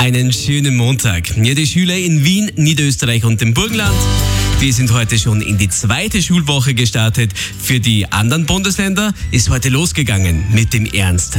Einen schönen Montag. Ja, die Schüler in Wien, Niederösterreich und dem Burgenland, die sind heute schon in die zweite Schulwoche gestartet. Für die anderen Bundesländer ist heute losgegangen mit dem Ernst.